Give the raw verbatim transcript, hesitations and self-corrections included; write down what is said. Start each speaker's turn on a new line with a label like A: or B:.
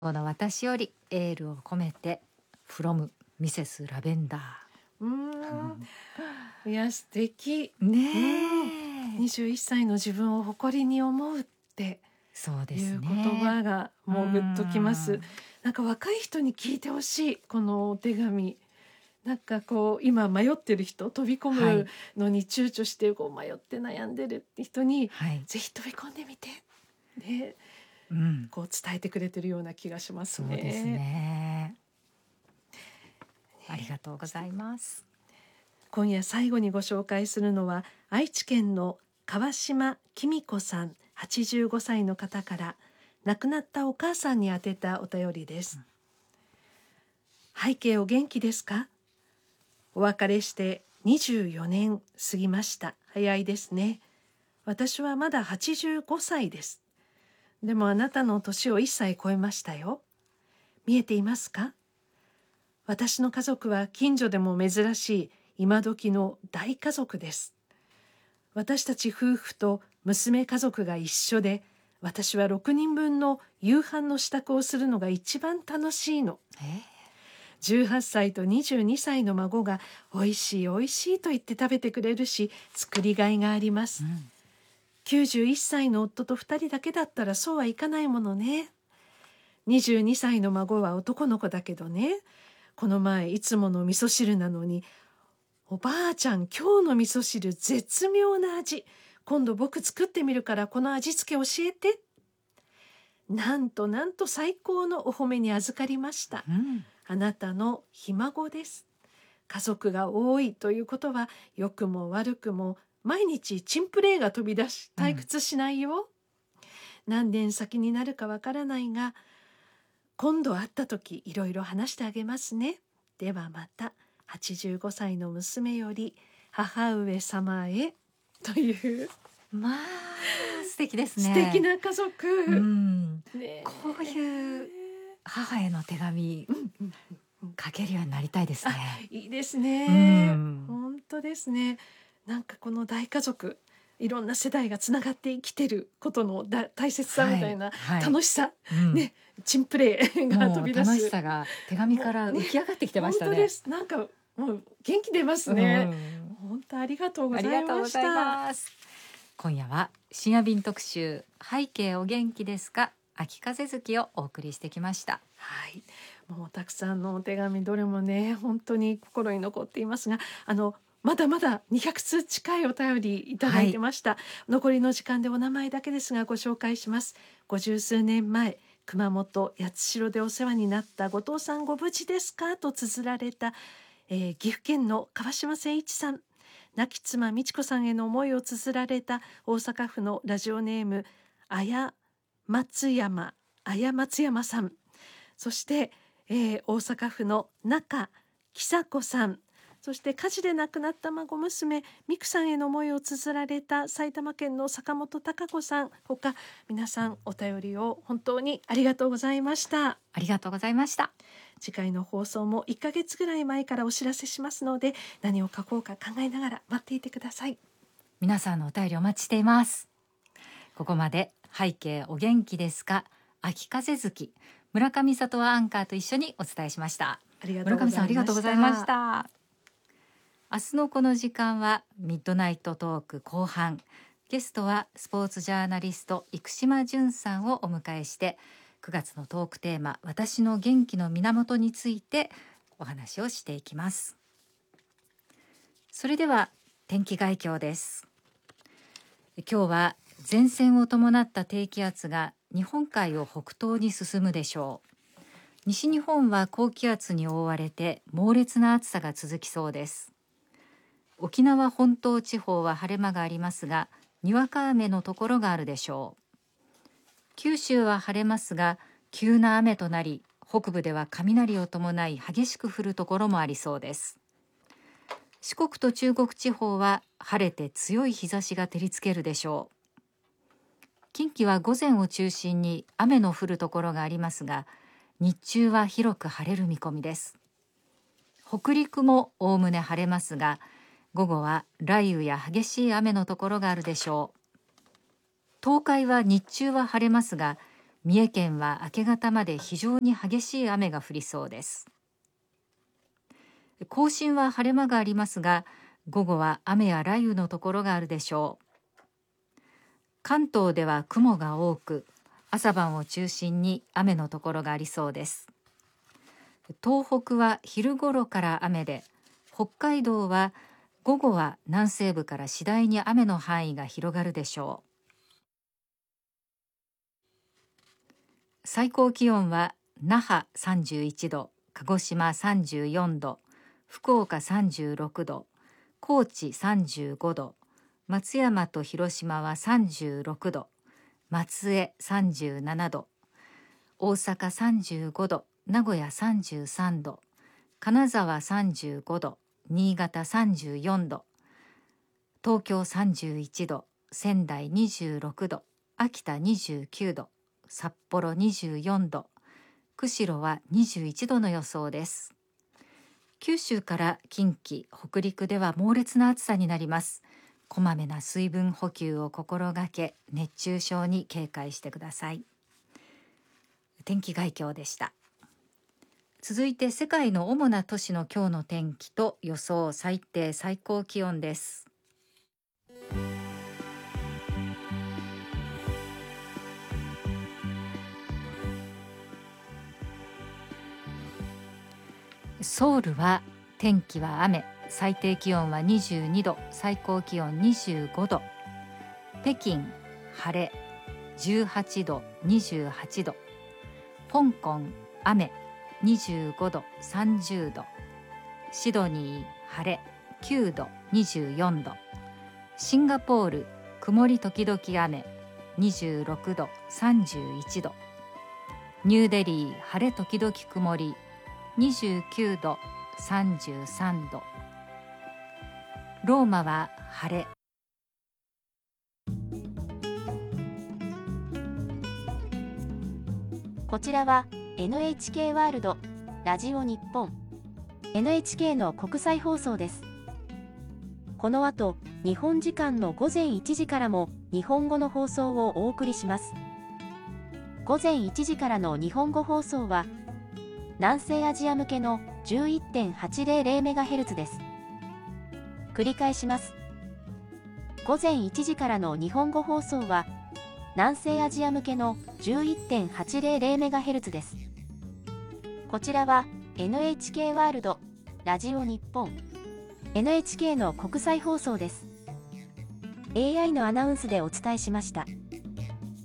A: この私よりエールを込めて from ミセスラベンダ
B: うーんいや素敵
A: ーねえ、
B: にじゅういっさいの自分を誇りに思うって
A: そうです
B: いう
A: ね。
B: 言葉がもうグッときま
A: う
B: す
A: ん。
B: なんか若い人に聞いてほしいこのお手紙。なんかこう今迷ってる人、飛び込む
A: はい
B: のに躊躇してこう迷って悩んでるって人に
A: はい、
B: ぜひ飛び込んでみてね、
A: うん、
B: こう伝えてくれてるような気がしますね。
A: そうですね。ありがとうございます。
B: 今夜最後にご紹介するのは愛知県の川島紀美子さんはちじゅうごさいの方から亡くなったお母さんに宛てたお便りです、うん、背景お元気ですか？お別れしてにじゅうよねん過ぎました。早いですね。私はまだはちじゅうごさいです。でもあなたの年をいっさい超えましたよ。見えていますか？私の家族は近所でも珍しい今時の大家族です。私たち夫婦と娘家族が一緒で、私はろくにんぶんの夕飯の支度をするのが一番楽しいの。
A: え
B: じゅうはっさいとにじゅうにさいの孫がおいしいおいしいと言って食べてくれるし、作りがいがあります、うん、きゅうじゅういっさいの夫とふたりだけだったらそうはいかないものね。にじゅうにさいの孫は男の子だけどね、この前いつもの味噌汁なのに、おばあちゃん今日の味噌汁絶妙な味、今度僕作ってみるからこの味付け教えて。なんとなんと最高のお褒めに預かりました、うん、あなたのひ孫です。家族が多いということは良くも悪くも毎日チンプレーが飛び出し退屈しないよ、うん、何年先になるかわからないが今度会った時いろいろ話してあげますね。ではまた。はちじゅうごさいの娘より母上様へという、
A: まあ素敵ですね。
B: 素敵な家族、
A: うんね、こういう母への手紙、うんうん、書けるようになりたいですね。
B: いいですね、うん、本当ですね。なんかこの大家族、いろんな世代がつながって生きてることのだ大切さみたいな、はい、楽しさ、はい、ね、うん、チンプレーが飛び出す
A: 楽しさが手紙から浮き上がってきてましたね。
B: 本当です。なんかもう元気出ますね、うん、本当ありがとうございました。ありがとうございます。
A: 今夜は深夜便特集、背景お元気ですか、秋風月をお送りしてきました。
B: はい、もうたくさんのお手紙、どれもね本当に心に残っていますが、あのまだまだにひゃくつう近いお便りいただいてました、はい、残りの時間でお名前だけですがご紹介します。ごじゅうすうねんまえ熊本八代でお世話になった後藤さん、ご無事ですかと綴られた、えー、岐阜県の川島誠一さん、亡き妻美智子さんへの思いを綴られた大阪府のラジオネームあや松山あや松山さん、そして、えー、大阪府の中喜佐子さん、そして火事で亡くなった孫娘美久さんへの思いを綴られた埼玉県の坂本孝子さん、ほか皆さんお便りを本当にありがとうございました。
A: ありがとうございました。
B: 次回の放送もいっかげつぐらい前からお知らせしますので、何を書こうか考えながら待っていてください。
A: 皆さんのお便りお待ちしています。ここまで背景お元気ですか、秋風月、村上里はアンカーと一緒にお伝えしました。
B: ありがとうございました。村上さんありがとうございました。
A: 明日のこの時間はミッドナイトトーク後半、ゲストはスポーツジャーナリスト生島淳さんをお迎えして、くがつのトークテーマ、私の元気の源についてお話をしていきます。それでは天気概況です。今日は前線を伴った低気圧が日本海を北東に進むでしょう。西日本は高気圧に覆われて猛烈な暑さが続きそうです。沖縄本島地方は晴れ間がありますが、にわか雨のところがあるでしょう。九州は晴れますが、急な雨となり、北部では雷を伴い激しく降るところもありそうです。四国と中国地方は晴れて強い日差しが照りつけるでしょう。近畿は午前を中心に雨の降るところがありますが、日中は広く晴れる見込みです。北陸もおおむね晴れますが、午後は雷雨や激しい雨のところがあるでしょう。東海は日中は晴れますが、 三重県は明け方まで非常に激しい雨が降りそうです。甲信は晴れ間がありますが、午後は雨や雷雨のところがあるでしょう。関東では雲が多く、朝晩を中心に雨のところがありそうです。東北は昼ごろから雨で、北海道は午後は南西部から次第に雨の範囲が広がるでしょう。最高気温は那覇さんじゅういちど、鹿児島さんじゅうよんど、福岡さんじゅうろくど、高知さんじゅうごど、松山と広島はさんじゅうろくど、松江さんじゅうななど、大阪さんじゅうごど、名古屋さんじゅうさんど、金沢さんじゅうごど、新潟さんじゅうよんど、東京さんじゅういちど、仙台にじゅうろくど、秋田にじゅうきゅうど、札幌にじゅうよんど、釧路はにじゅういちどの予想です。九州から近畿、北陸では猛烈な暑さになります。こまめな水分補給を心がけ、熱中症に警戒してください。天気概況でした。続いて世界の主な都市の今日の天気と予想最低最高気温です。ソウルは天気は雨、最低気温はにじゅうにど、最高気温にじゅうごど。北京晴れ、じゅうはちど、にじゅうはちど。香港雨、にじゅうごど、さんじゅうど。シドニー晴れ、きゅうど、にじゅうよんど。シンガポール曇り時々雨、にじゅうろくど、さんじゅういちど。ニューデリー晴れ時々曇り、にじゅうきゅうど、さんじゅうさんど。ローマは晴れ。
C: こちらは エヌエイチケー ワールドラジオ日本 エヌエイチケー の国際放送です。この後、日本時間のごぜんいちじからも日本語の放送をお送りします。ごぜんいちじからの日本語放送は南西アジア向けの じゅういってんはちぜろメガヘルツ です。繰り返します。ごぜんいちじからの日本語放送は南西アジア向けの じゅういってんはちぜろメガヘルツ です。こちらは エヌエイチケー ワールドラジオ日本 エヌエイチケー の国際放送です。エーアイ のアナウンスでお伝えしました。